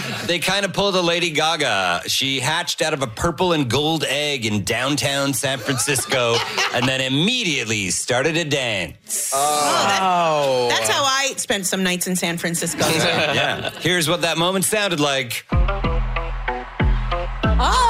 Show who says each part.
Speaker 1: They kind of pulled a Lady Gaga. She hatched out of a purple and gold egg in downtown San Francisco and then immediately started to dance.
Speaker 2: That's how I spent some nights in San Francisco.
Speaker 1: Yeah. Here's what that moment sounded like.
Speaker 2: Oh!